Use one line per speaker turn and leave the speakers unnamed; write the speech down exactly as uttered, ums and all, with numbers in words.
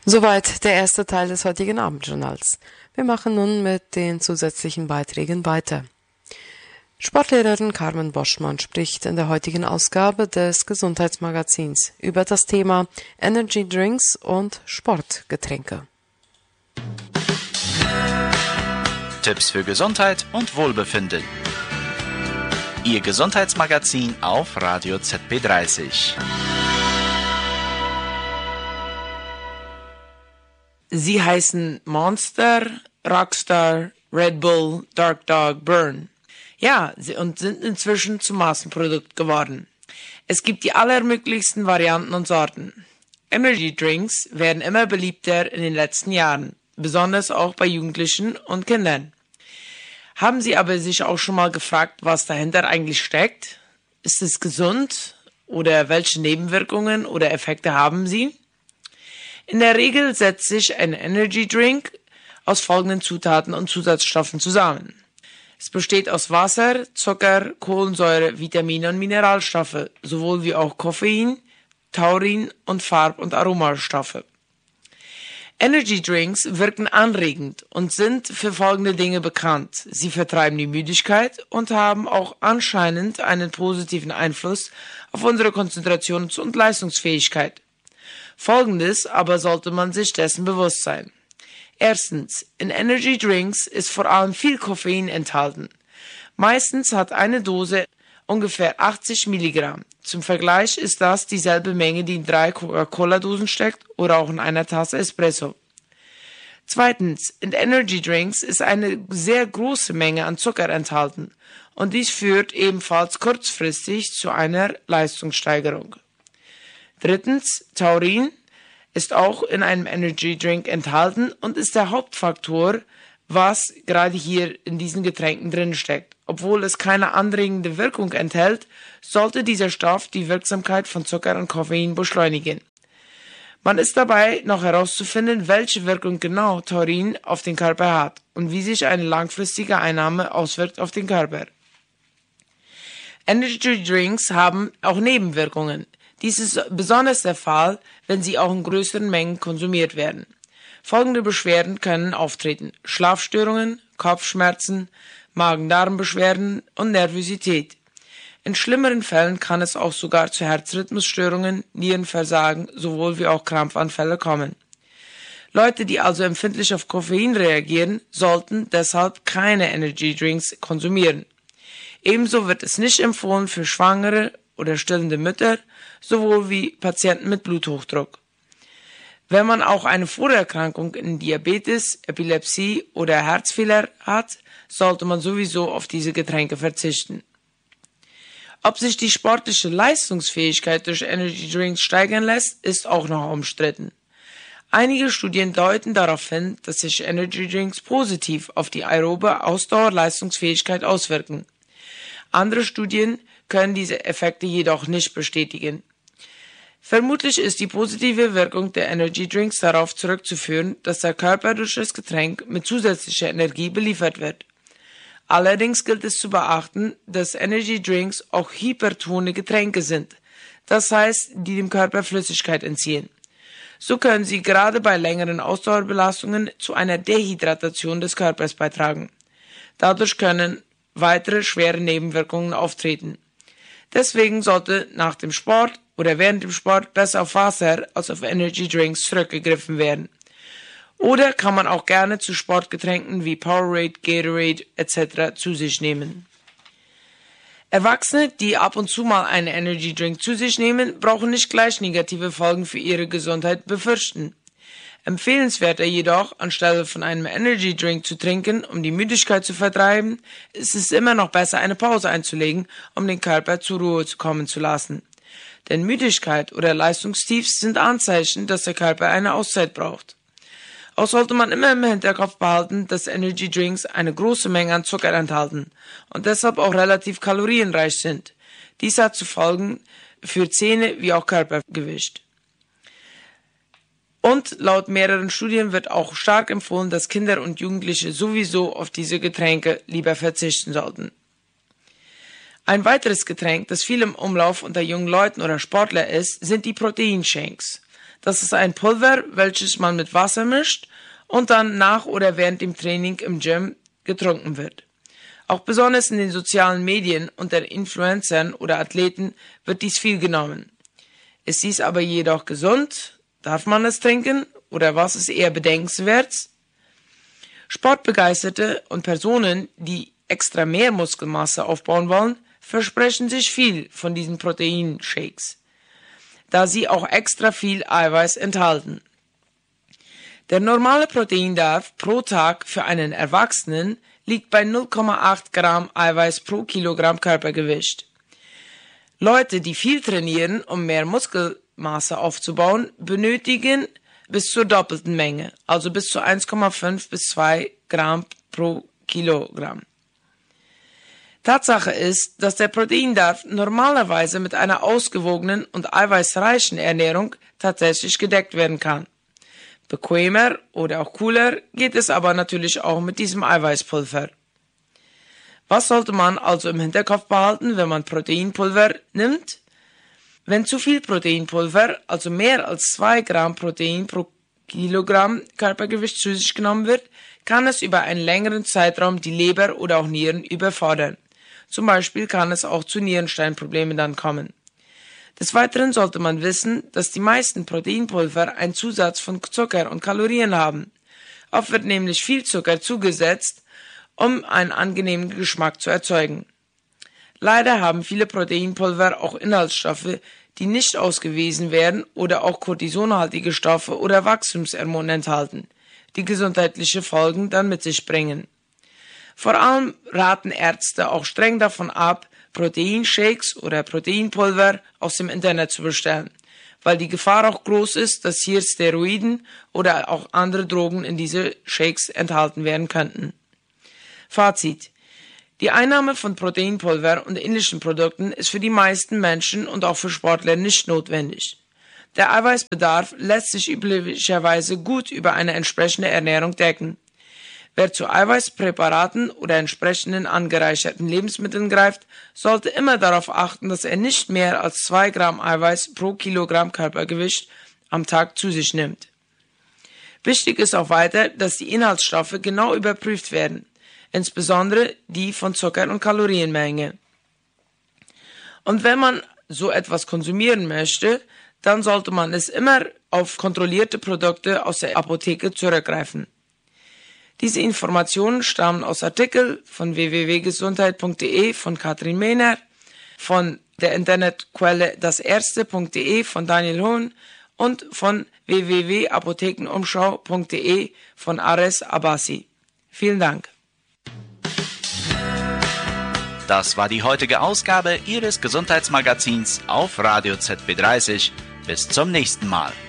Soweit der erste Teil des heutigen Abendjournals. Wir machen nun mit den zusätzlichen Beiträgen weiter. Sportlehrerin Carmen Boschmann spricht in der heutigen Ausgabe des Gesundheitsmagazins über das Thema Energy Drinks und Sportgetränke.
Tipps für Gesundheit und Wohlbefinden. Ihr Gesundheitsmagazin auf Radio Z P dreißig.
Sie heißen Monster, Rockstar, Red Bull, Dark Dog, Burn. Ja, sie und sind inzwischen zum Massenprodukt geworden. Es gibt die allermöglichsten Varianten und Sorten. Energy Drinks werden immer beliebter in den letzten Jahren, besonders auch bei Jugendlichen und Kindern. Haben Sie aber sich auch schon mal gefragt, was dahinter eigentlich steckt? Ist es gesund oder welche Nebenwirkungen oder Effekte haben sie? In der Regel setzt sich ein Energy Drink aus folgenden Zutaten und Zusatzstoffen zusammen. Es besteht aus Wasser, Zucker, Kohlensäure, Vitamine und Mineralstoffe, sowohl wie auch Koffein, Taurin und Farb- und Aromastoffe. Energy Drinks wirken anregend und sind für folgende Dinge bekannt. Sie vertreiben die Müdigkeit und haben auch anscheinend einen positiven Einfluss auf unsere Konzentration und Leistungsfähigkeit. Folgendes aber sollte man sich dessen bewusst sein. Erstens, in Energy Drinks ist vor allem viel Koffein enthalten. Meistens hat eine Dose ungefähr achtzig Milligramm. Zum Vergleich ist das dieselbe Menge, die in drei Coca-Cola-Dosen steckt oder auch in einer Tasse Espresso. Zweitens, in Energy Drinks ist eine sehr große Menge an Zucker enthalten und dies führt ebenfalls kurzfristig zu einer Leistungssteigerung. Drittens, Taurin ist auch in einem Energy Drink enthalten und ist der Hauptfaktor, was gerade hier in diesen Getränken drin steckt. Obwohl es keine anregende Wirkung enthält, sollte dieser Stoff die Wirksamkeit von Zucker und Koffein beschleunigen. Man ist dabei, noch herauszufinden, welche Wirkung genau Taurin auf den Körper hat und wie sich eine langfristige Einnahme auswirkt auf den Körper. Energy Drinks haben auch Nebenwirkungen. Dies ist besonders der Fall, wenn sie auch in größeren Mengen konsumiert werden. Folgende Beschwerden können auftreten: Schlafstörungen, Kopfschmerzen, Magen-Darm-Beschwerden und Nervosität. In schlimmeren Fällen kann es auch sogar zu Herzrhythmusstörungen, Nierenversagen sowohl wie auch Krampfanfälle kommen. Leute, die also empfindlich auf Koffein reagieren, sollten deshalb keine Energy Drinks konsumieren. Ebenso wird es nicht empfohlen für Schwangere oder stillende Mütter, sowohl wie Patienten mit Bluthochdruck. Wenn man auch eine Vorerkrankung in Diabetes, Epilepsie oder Herzfehler hat, sollte man sowieso auf diese Getränke verzichten. Ob sich die sportliche Leistungsfähigkeit durch Energy Drinks steigern lässt, ist auch noch umstritten. Einige Studien deuten darauf hin, dass sich Energy Drinks positiv auf die aerobe Ausdauerleistungsfähigkeit auswirken. Andere Studien können diese Effekte jedoch nicht bestätigen. Vermutlich ist die positive Wirkung der Energy Drinks darauf zurückzuführen, dass der Körper durch das Getränk mit zusätzlicher Energie beliefert wird. Allerdings gilt es zu beachten, dass Energy Drinks auch hypertone Getränke sind, das heißt, die dem Körper Flüssigkeit entziehen. So können sie gerade bei längeren Ausdauerbelastungen zu einer Dehydratation des Körpers beitragen. Dadurch können weitere schwere Nebenwirkungen auftreten. Deswegen sollte nach dem Sport oder während dem Sport besser auf Wasser als auf Energy Drinks zurückgegriffen werden. Oder kann man auch gerne zu Sportgetränken wie Powerade, Gatorade et cetera zu sich nehmen. Erwachsene, die ab und zu mal einen Energy Drink zu sich nehmen, brauchen nicht gleich negative Folgen für ihre Gesundheit befürchten. Empfehlenswerter jedoch, anstelle von einem Energy Drink zu trinken, um die Müdigkeit zu vertreiben, ist es immer noch besser, eine Pause einzulegen, um den Körper zur Ruhe kommen zu lassen. Denn Müdigkeit oder Leistungstiefs sind Anzeichen, dass der Körper eine Auszeit braucht. Auch sollte man immer im Hinterkopf behalten, dass Energy Drinks eine große Menge an Zucker enthalten und deshalb auch relativ kalorienreich sind. Dies hat zu Folgen für Zähne wie auch Körpergewicht. Und laut mehreren Studien wird auch stark empfohlen, dass Kinder und Jugendliche sowieso auf diese Getränke lieber verzichten sollten. Ein weiteres Getränk, das viel im Umlauf unter jungen Leuten oder Sportler ist, sind die Proteinshakes. Das ist ein Pulver, welches man mit Wasser mischt und dann nach oder während dem Training im Gym getrunken wird. Auch besonders in den sozialen Medien unter Influencern oder Athleten wird dies viel genommen. Ist dies aber jedoch gesund? Darf man es trinken? Oder was ist eher bedenkenswert? Sportbegeisterte und Personen, die extra mehr Muskelmasse aufbauen wollen, versprechen sich viel von diesen Proteinshakes, da sie auch extra viel Eiweiß enthalten. Der normale Proteinbedarf pro Tag für einen Erwachsenen liegt bei null Komma acht Gramm Eiweiß pro Kilogramm Körpergewicht. Leute, die viel trainieren, um mehr Muskelmasse aufzubauen, benötigen bis zur doppelten Menge, also bis zu eins Komma fünf bis zwei Gramm pro Kilogramm. Tatsache ist, dass der Proteinbedarf normalerweise mit einer ausgewogenen und eiweißreichen Ernährung tatsächlich gedeckt werden kann. Bequemer oder auch cooler geht es aber natürlich auch mit diesem Eiweißpulver. Was sollte man also im Hinterkopf behalten, wenn man Proteinpulver nimmt? Wenn zu viel Proteinpulver, also mehr als zwei Gramm Protein pro Kilogramm Körpergewicht zu sich genommen wird, kann es über einen längeren Zeitraum die Leber oder auch Nieren überfordern. Zum Beispiel kann es auch zu Nierensteinproblemen dann kommen. Des Weiteren sollte man wissen, dass die meisten Proteinpulver einen Zusatz von Zucker und Kalorien haben. Oft wird nämlich viel Zucker zugesetzt, um einen angenehmen Geschmack zu erzeugen. Leider haben viele Proteinpulver auch Inhaltsstoffe, die nicht ausgewiesen werden oder auch kortisonhaltige Stoffe oder Wachstumshormone enthalten, die gesundheitliche Folgen dann mit sich bringen. Vor allem raten Ärzte auch streng davon ab, Proteinshakes oder Proteinpulver aus dem Internet zu bestellen, weil die Gefahr auch groß ist, dass hier Steroiden oder auch andere Drogen in diese Shakes enthalten werden könnten. Fazit: Die Einnahme von Proteinpulver und ähnlichen Produkten ist für die meisten Menschen und auch für Sportler nicht notwendig. Der Eiweißbedarf lässt sich üblicherweise gut über eine entsprechende Ernährung decken. Wer zu Eiweißpräparaten oder entsprechenden angereicherten Lebensmitteln greift, sollte immer darauf achten, dass er nicht mehr als zwei Gramm Eiweiß pro Kilogramm Körpergewicht am Tag zu sich nimmt. Wichtig ist auch weiter, dass die Inhaltsstoffe genau überprüft werden, insbesondere die von Zucker- und Kalorienmenge. Und wenn man so etwas konsumieren möchte, dann sollte man es immer auf kontrollierte Produkte aus der Apotheke zurückgreifen. Diese Informationen stammen aus Artikeln von w w w punkt gesundheit punkt d e von Katrin Mehner, von der Internetquelle daserste punkt d e von Daniel Hohn und von w w w punkt apothekenumschau punkt d e von Ares Abbasi. Vielen Dank.
Das war die heutige Ausgabe Ihres Gesundheitsmagazins auf Radio Z B dreißig. Bis zum nächsten Mal.